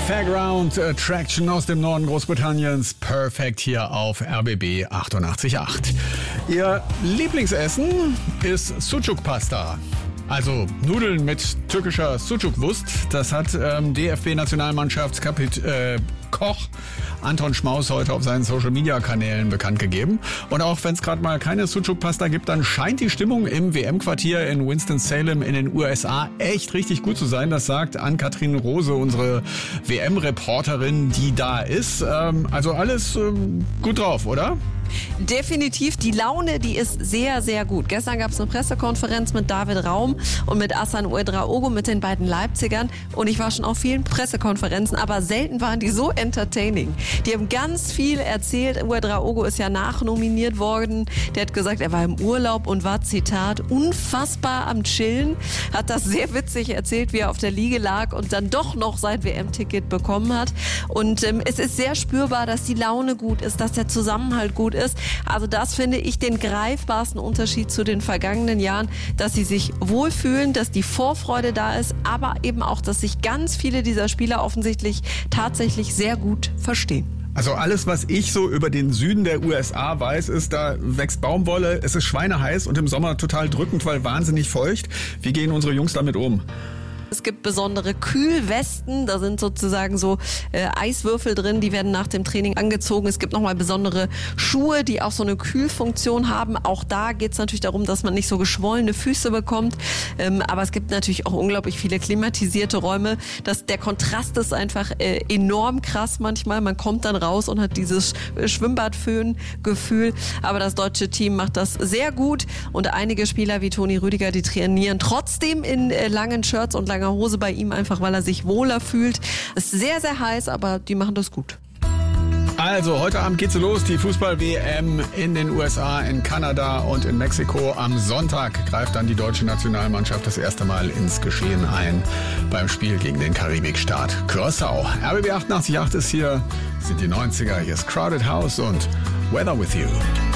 Fairground Attraction aus dem Norden Großbritanniens. Perfekt hier auf RBB 88.8. Ihr Lieblingsessen ist Sucuk-Pasta. Also Nudeln mit türkischer Sucuk-Wurst. Das hat DFB-Nationalmannschaftskoch Anton Schmaus heute auf seinen Social-Media-Kanälen bekannt gegeben. Und auch wenn es gerade mal keine Sucuk-Pasta gibt, dann scheint die Stimmung im WM-Quartier in Winston-Salem in den USA echt richtig gut zu sein. Das sagt Ann-Kathrin Rose, unsere WM-Reporterin, die da ist. Also alles gut drauf, oder? Definitiv. Die Laune, die ist sehr, sehr gut. Gestern gab es eine Pressekonferenz mit David Raum und mit Hasan Ouedraogo, mit den beiden Leipzigern. Und ich war schon auf vielen Pressekonferenzen, aber selten waren die so entertaining. Die haben ganz viel erzählt. Ouedraogo ist ja nachnominiert worden. Der hat gesagt, er war im Urlaub und war, Zitat, unfassbar am Chillen. Hat das sehr witzig erzählt, wie er auf der Liege lag und dann doch noch sein WM-Ticket bekommen hat. Und es ist sehr spürbar, dass die Laune gut ist, dass der Zusammenhalt gut ist. Also das finde ich den greifbarsten Unterschied zu den vergangenen Jahren, dass sie sich wohlfühlen, dass die Vorfreude da ist, aber eben auch, dass sich ganz viele dieser Spieler offensichtlich tatsächlich sehr gut verstehen. Also alles, was ich so über den Süden der USA weiß, ist, da wächst Baumwolle, es ist schweineheiß und im Sommer total drückend, weil wahnsinnig feucht. Wie gehen unsere Jungs damit um? Es gibt besondere Kühlwesten, da sind sozusagen so Eiswürfel drin, die werden nach dem Training angezogen. Es gibt nochmal besondere Schuhe, die auch so eine Kühlfunktion haben. Auch da geht es natürlich darum, dass man nicht so geschwollene Füße bekommt. Aber es gibt natürlich auch unglaublich viele klimatisierte Räume. Der Kontrast ist einfach enorm krass manchmal. Man kommt dann raus und hat dieses Schwimmbadföhn-Gefühl. Aber das deutsche Team macht das sehr gut. Und einige Spieler wie Toni Rüdiger, die trainieren trotzdem in langen Shirts und lange Hose bei ihm, einfach weil er sich wohler fühlt. Es ist sehr, sehr heiß, aber die machen das gut. Also, heute Abend geht's los, die Fußball-WM in den USA, in Kanada und in Mexiko. Am Sonntag greift dann die deutsche Nationalmannschaft das erste Mal ins Geschehen ein beim Spiel gegen den Karibikstaat Curaçao. RBB 88.8 ist hier, sind die 90er, hier ist Crowded House und Weather With You.